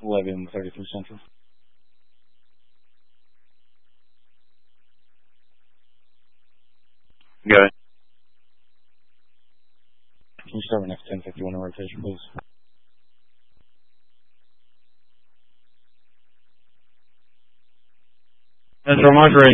11:33 Central. Got it. Can you start my next 1051 in rotation, please? Central Mark